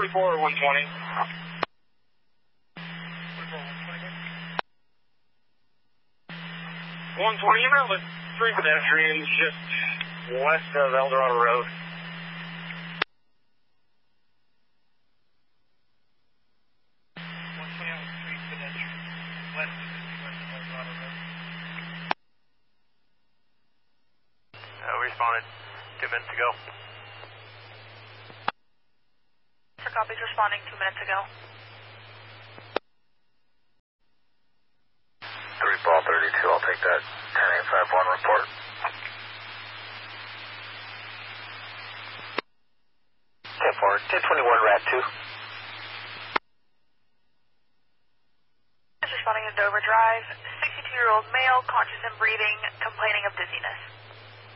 44 or 120. 120, you're about with 3 pedestrians just west of Eldorado Road. We responded 2 minutes ago. For copies responding 2 minutes ago. 3 ball 32, I'll take that 10851 report. 10-4, 1021 RAT 2. Responding to Dover Drive, 62-year-old male, conscious and breathing, complaining of dizziness.